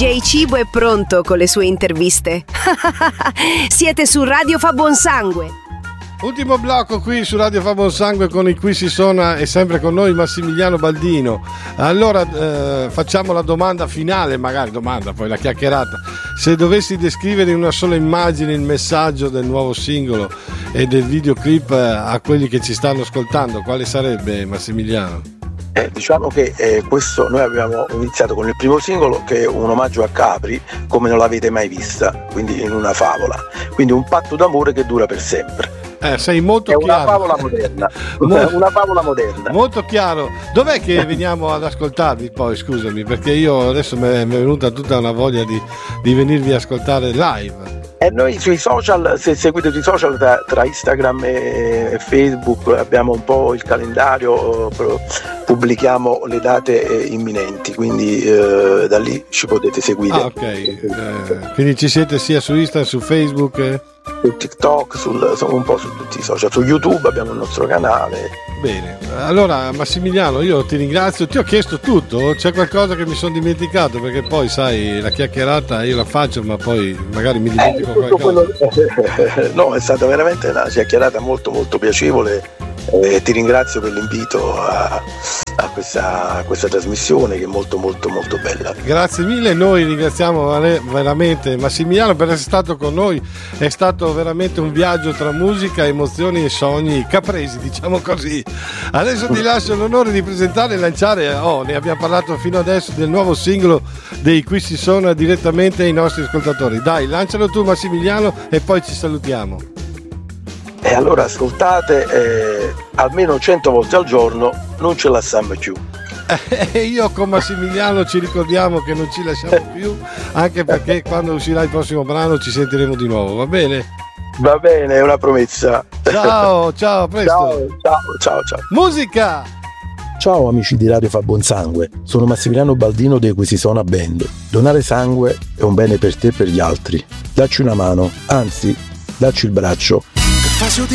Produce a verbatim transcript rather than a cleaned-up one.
D J Cibo è pronto con le sue interviste. Siete su Radio Fa Buon Sangue. Ultimo blocco qui su Radio Fa Buon Sangue con il Qui si suona e sempre con noi Massimiliano Baldino. Allora eh, facciamo la domanda finale, magari domanda, poi la chiacchierata. Se dovessi descrivere in una sola immagine il messaggio del nuovo singolo e del videoclip a quelli che ci stanno ascoltando, quale sarebbe, Massimiliano? Eh, diciamo che eh, questo noi abbiamo iniziato con il primo singolo, che è un omaggio a Capri come non l'avete mai vista, quindi in una favola, quindi un patto d'amore che dura per sempre. Eh, sei molto è chiaro. Una favola moderna. Molto, una favola moderna. Molto chiaro. Dov'è che veniamo ad ascoltarvi poi, scusami, perché io adesso mi è venuta tutta una voglia di, di venirvi a ascoltare live. E noi sui social, se seguite sui social tra, tra Instagram e Facebook, abbiamo un po' il calendario, pubblichiamo le date imminenti, quindi eh, da lì ci potete seguire. Ah, ok. Eh, quindi ci siete sia su Instagram, su Facebook, eh? su TikTok, sul, un po' su tutti i social, su YouTube abbiamo il nostro canale. Bene, allora Massimiliano, io ti ringrazio, ti ho chiesto tutto, c'è qualcosa che mi sono dimenticato, perché poi sai la chiacchierata io la faccio ma poi magari mi dimentico eh, qualcosa. Quello... no, è stata veramente una chiacchierata molto molto piacevole e ti ringrazio per l'invito a, a, questa, a questa trasmissione che è molto molto molto bella. Grazie mille, noi ringraziamo veramente Massimiliano per essere stato con noi, è stato veramente un viaggio tra musica, emozioni e sogni capresi, diciamo così. Adesso ti lascio l'onore di presentare e lanciare, oh, ne abbiamo parlato fino adesso, del nuovo singolo dei Qui si suona direttamente ai nostri ascoltatori. Dai, lancialo tu Massimiliano e poi ci salutiamo. E allora ascoltate eh, almeno cento volte al giorno, non ce lasciamo più. E io con Massimiliano ci ricordiamo che non ci lasciamo più, anche perché quando uscirà il prossimo brano ci sentiremo di nuovo, va bene? Va bene, è una promessa. Ciao, ciao, a presto. Ciao, ciao, ciao, ciao. Musica! Ciao amici di Radio Fa Buon Sangue, sono Massimiliano Baldino dei Qui si suona band. Donare sangue è un bene per te e per gli altri. Dacci una mano, anzi, dacci il braccio.